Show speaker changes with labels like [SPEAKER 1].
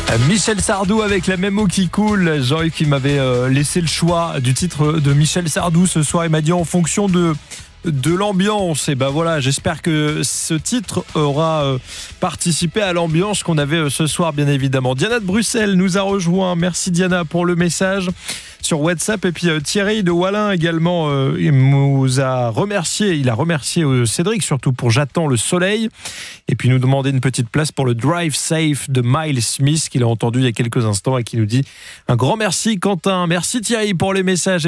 [SPEAKER 1] Michel Sardou avec la même eau qui coule. Jean-Yves qui m'avait laissé le choix du titre de Michel Sardou ce soir. Il m'a dit en fonction de l'ambiance. Et ben voilà, j'espère que ce titre aura participé à l'ambiance qu'on avait ce soir, bien évidemment. Diana de Bruxelles nous a rejoint. Merci Diana pour le message sur WhatsApp. Et puis Thierry de Wallin également, il nous a remercié. Il a remercié Cédric surtout pour J'attends le soleil. Et puis nous demander une petite place pour le Drive Safe de Miles Smith qu'il a entendu il y a quelques instants et qui nous dit un grand merci Quentin. Merci Thierry pour les messages.